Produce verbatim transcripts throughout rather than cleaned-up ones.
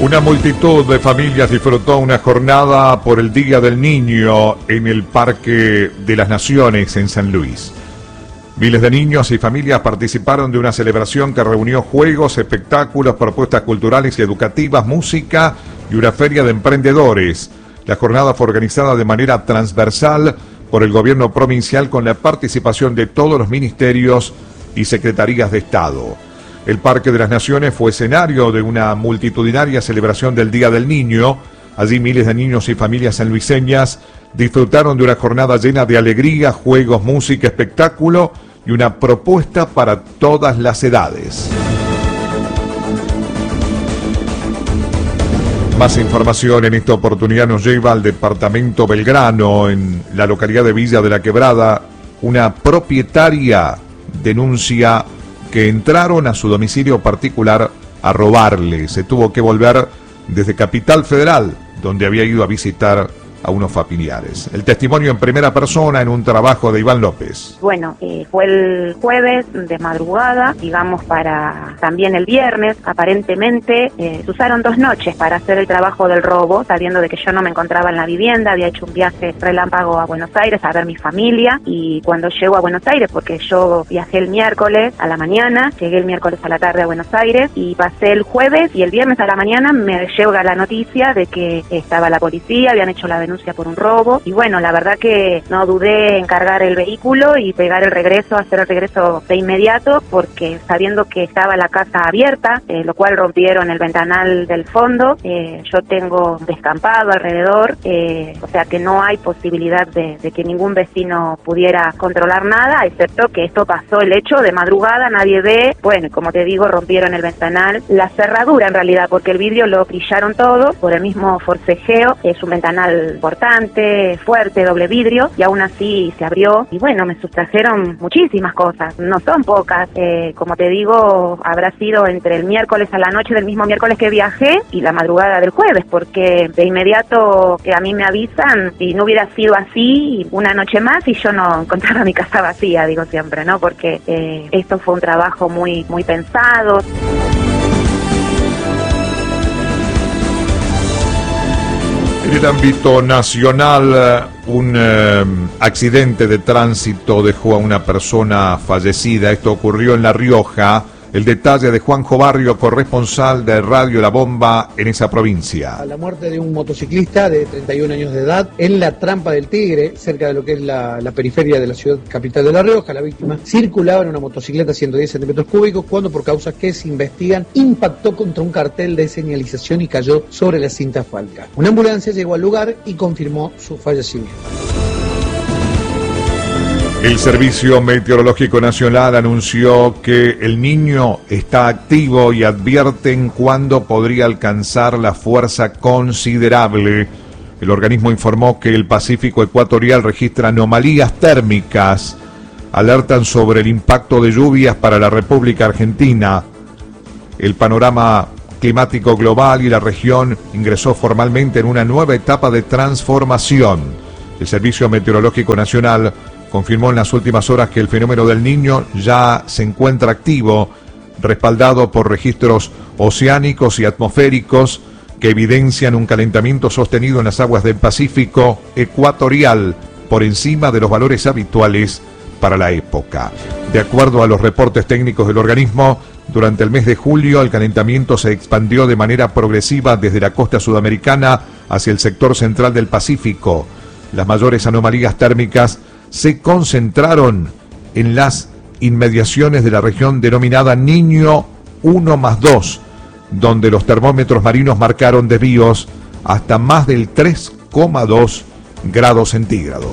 Una multitud de familias disfrutó una jornada por el Día del Niño en el Parque de las Naciones en San Luis. Miles de niños y familias participaron de una celebración que reunió juegos, espectáculos, propuestas culturales y educativas, música y una feria de emprendedores. La jornada fue organizada de manera transversal por el gobierno provincial con la participación de todos los ministerios y secretarías de Estado. El Parque de las Naciones fue escenario de una multitudinaria celebración del Día del Niño. Allí miles de niños y familias sanluiseñas disfrutaron de una jornada llena de alegría, juegos, música, espectáculo y una propuesta para todas las edades. Más información en esta oportunidad nos lleva al departamento Belgrano, en la localidad de Villa de la Quebrada. Una propietaria denuncia que entraron a su domicilio particular a robarle. Se tuvo que volver desde Capital Federal, donde había ido a visitar a unos familiares. El testimonio en primera persona en un trabajo de Iván López. Bueno, eh, fue el jueves de madrugada, digamos para también el viernes, aparentemente eh, se usaron dos noches para hacer el trabajo del robo, sabiendo de que yo no me encontraba en la vivienda, había hecho un viaje relámpago a Buenos Aires a ver mi familia, y cuando llego a Buenos Aires, porque yo viajé el miércoles a la mañana, llegué el miércoles a la tarde a Buenos Aires y pasé el jueves, y el viernes a la mañana me llega la noticia de que estaba la policía, habían hecho la denuncia por un robo, y bueno, la verdad que no dudé en cargar el vehículo y pegar el regreso, hacer el regreso de inmediato, porque sabiendo que estaba la casa abierta, eh, lo cual rompieron el ventanal del fondo, eh, yo tengo descampado alrededor, eh, o sea que no hay posibilidad de, de que ningún vecino pudiera controlar nada, excepto que esto pasó el hecho de madrugada, nadie ve, bueno, como te digo, rompieron el ventanal, la cerradura en realidad, porque el vidrio lo brillaron todo por el mismo forcejeo, es un ventanal importante, fuerte, doble vidrio, y aún así se abrió, y bueno, me sustrajeron muchísimas cosas, no son pocas, eh, como te digo, habrá sido entre el miércoles a la noche del mismo miércoles que viajé y la madrugada del jueves, porque de inmediato que a mí me avisan, si no hubiera sido así, una noche más y yo no encontraba mi casa vacía, digo siempre, ¿no? Porque eh, esto fue un trabajo muy, muy pensado. En el ámbito nacional, un eh, accidente de tránsito dejó a una persona fallecida. Esto ocurrió en La Rioja. El detalle de Juanjo Barrio, corresponsal de Radio La Bomba en esa provincia. La muerte de un motociclista de treinta y un años de edad en la Trampa del Tigre, cerca de lo que es la, la periferia de la ciudad capital de La Rioja. La víctima circulaba en una motocicleta a ciento diez centímetros cúbicos cuando, por causas que se investigan, impactó contra un cartel de señalización y cayó sobre la cinta asfáltica. Una ambulancia llegó al lugar y confirmó su fallecimiento. El Servicio Meteorológico Nacional anunció que el Niño está activo y advierten cuándo podría alcanzar la fuerza considerable. El organismo informó que el Pacífico ecuatorial registra anomalías térmicas. Alertan sobre el impacto de lluvias para la República Argentina. El panorama climático global y la región ingresó formalmente en una nueva etapa de transformación. El Servicio Meteorológico Nacional confirmó en las últimas horas que el fenómeno del Niño ya se encuentra activo, respaldado por registros oceánicos y atmosféricos que evidencian un calentamiento sostenido en las aguas del Pacífico ecuatorial por encima de los valores habituales para la época. De acuerdo a los reportes técnicos del organismo, durante el mes de julio el calentamiento se expandió de manera progresiva desde la costa sudamericana hacia el sector central del Pacífico. Las mayores anomalías térmicas se concentraron en las inmediaciones de la región denominada Niño uno más dos, donde los termómetros marinos marcaron desvíos hasta más del tres coma dos grados centígrados.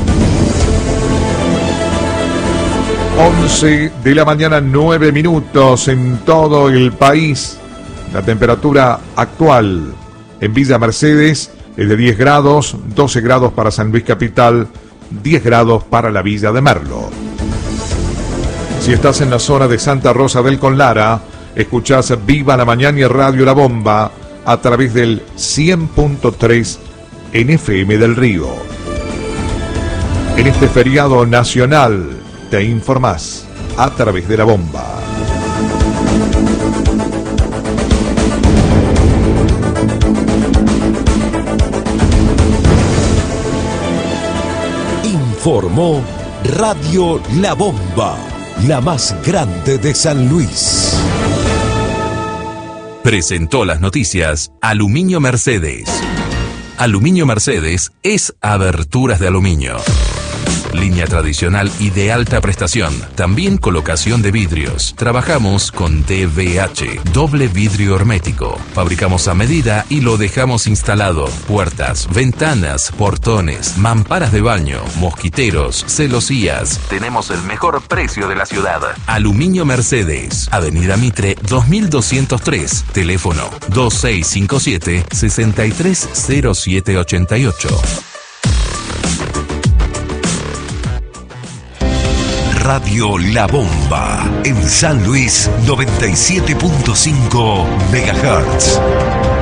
once de la mañana, nueve minutos en todo el país. La temperatura actual en Villa Mercedes es de diez grados, doce grados para San Luis Capital, diez grados para la Villa de Merlo. Si estás en la zona de Santa Rosa del Conlara, escuchás Viva la Mañana y Radio La Bomba a través del cien punto tres en F M del Río. En este feriado nacional te informás a través de La Bomba. Informó Radio La Bomba, la más grande de San Luis. Presentó las noticias Aluminio Mercedes. Aluminio Mercedes es aberturas de aluminio. Línea tradicional y de alta prestación. También colocación de vidrios. Trabajamos con D V H, doble vidrio hermético. Fabricamos a medida y lo dejamos instalado. Puertas, ventanas, portones, mamparas de baño, mosquiteros, celosías. Tenemos el mejor precio de la ciudad. Aluminio Mercedes. Avenida Mitre dos mil doscientos tres. Teléfono dos seis cinco siete, seis tres cero siete ocho ocho. Radio La Bomba en San Luis noventa y siete punto cinco megahertz.